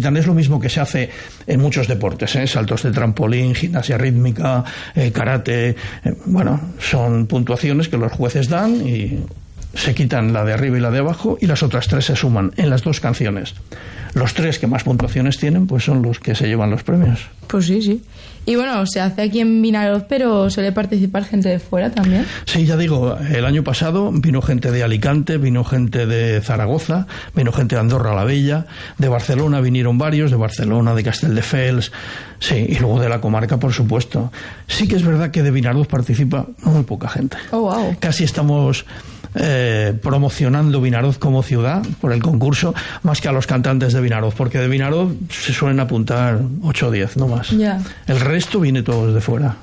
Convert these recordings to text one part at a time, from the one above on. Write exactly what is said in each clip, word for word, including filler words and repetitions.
quitan. Es lo mismo que se hace en muchos deportes, ¿eh? Saltos de trampolín, gimnasia rítmica, eh, karate. Eh, bueno, son puntuaciones que los jueces dan y se quitan la de arriba y la de abajo y las otras tres se suman en las dos canciones. Los tres que más puntuaciones tienen pues son los que se llevan los premios. Pues sí, sí. Y bueno, se hace aquí en Vinaroz, pero suele participar gente de fuera también. Sí, ya digo, el año pasado vino gente de Alicante, vino gente de Zaragoza, vino gente de Andorra la Vella, de Barcelona vinieron varios, de Barcelona, de Castelldefels, sí, y luego de la comarca, por supuesto. Sí que es verdad que de Vinaroz participa muy poca gente. Oh, wow. Casi estamos eh, promocionando Vinaroz como ciudad por el concurso, más que a los cantantes de Vinaroz, porque de Vinaroz se suelen apuntar ocho o diez, no más. Yeah. El resto viene todo desde fuera.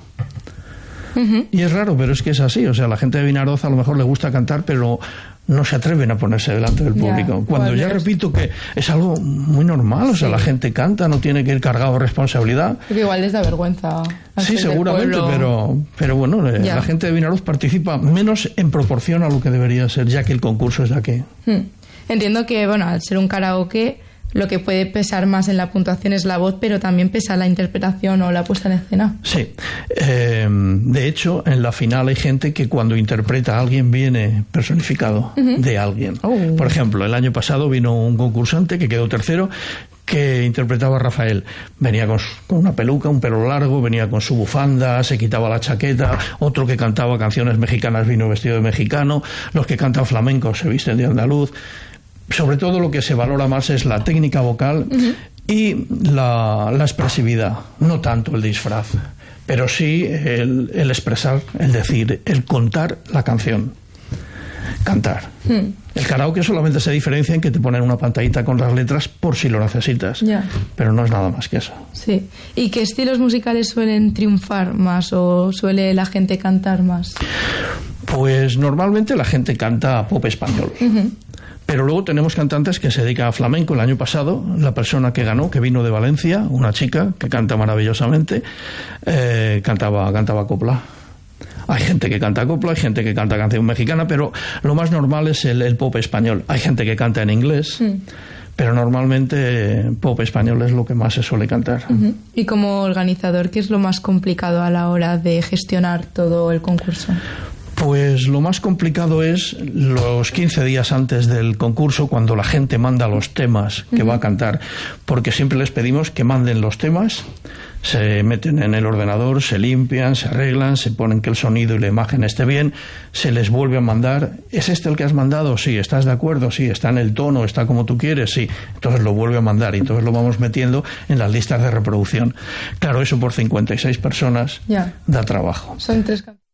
Uh-huh. Y es raro, pero es que es así. O sea, la gente de Vinaroz a lo mejor le gusta cantar, pero no se atreven a ponerse delante del público. Yeah, Cuando ya repito que es algo muy normal. O sea, sí. La gente canta, no tiene que ir cargado de responsabilidad. Porque igual les da vergüenza. Sí, seguramente, pero, pero bueno, yeah. La gente de Vinaroz participa menos en proporción a lo que debería ser, ya que el concurso es de aquí. Hmm. Entiendo que, bueno, al ser un karaoke, lo que puede pesar más en la puntuación es la voz, pero también pesa la interpretación o la puesta en escena. Sí. Eh, de hecho, en la final hay gente que cuando interpreta a alguien viene personificado uh-huh. de alguien. Oh. Por ejemplo, el año pasado vino un concursante que quedó tercero que interpretaba a Rafael. Venía con, con una peluca, un pelo largo, venía con su bufanda, se quitaba la chaqueta. Otro que cantaba canciones mexicanas vino vestido de mexicano. Los que cantan flamenco se visten de andaluz. Sobre todo lo que se valora más es la técnica vocal uh-huh. y la, la expresividad, no tanto el disfraz, pero sí el, el expresar, el decir, el contar la canción. Cantar. Hmm. El karaoke solamente se diferencia en que te ponen una pantallita con las letras por si lo necesitas, yeah. pero no es nada más que eso. Sí. ¿Y qué estilos musicales suelen triunfar más o suele la gente cantar más? Pues normalmente la gente canta pop español. Uh-huh. Pero luego tenemos cantantes que se dedican a flamenco. El año pasado, la persona que ganó, que vino de Valencia, una chica que canta maravillosamente, eh, cantaba, cantaba copla. Hay gente que canta copla, hay gente que canta canción mexicana, pero lo más normal es el, el pop español. Hay gente que canta en inglés, mm. pero normalmente pop español es lo que más se suele cantar. Uh-huh. Y como organizador, ¿qué es lo más complicado a la hora de gestionar todo el concurso? Pues lo más complicado es los quince días antes del concurso, cuando la gente manda los temas que uh-huh. va a cantar, porque siempre les pedimos que manden los temas, se meten en el ordenador, se limpian, se arreglan, se ponen que el sonido y la imagen esté bien, se les vuelve a mandar. ¿Es este el que has mandado? Sí. ¿Estás de acuerdo? Sí. ¿Está en el tono? ¿Está como tú quieres? Sí. Entonces lo vuelve a mandar y entonces lo vamos metiendo en las listas de reproducción. Claro, eso por cincuenta y seis personas yeah. da trabajo. Son tres canciones.